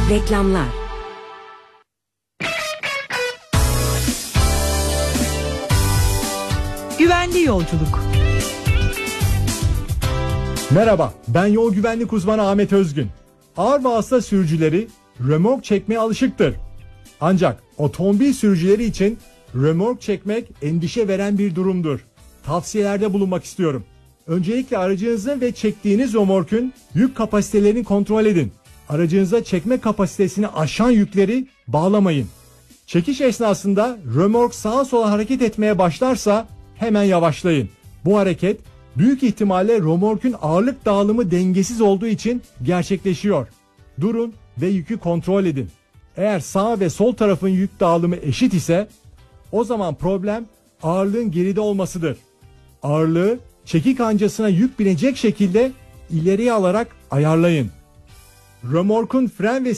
Reklamlar. Güvenli yolculuk. Merhaba, ben yol güvenlik uzmanı Ahmet Özgün. Ağır vasıta sürücüleri römork çekmeye alışıktır. Ancak otomobil sürücüleri için römork çekmek endişe veren bir durumdur. Tavsiyelerde bulunmak istiyorum. Öncelikle aracınızın ve çektiğiniz römorkun yük kapasitelerini kontrol edin. Aracınıza çekme kapasitesini aşan yükleri bağlamayın. Çekiş esnasında römork sağa sola hareket etmeye başlarsa hemen yavaşlayın. Bu hareket büyük ihtimalle römorkun ağırlık dağılımı dengesiz olduğu için gerçekleşiyor. Durun ve yükü kontrol edin. Eğer sağ ve sol tarafın yük dağılımı eşit ise o zaman problem ağırlığın geride olmasıdır. Ağırlığı çeki kancasına yük binecek şekilde ileriye alarak ayarlayın. Römorkun fren ve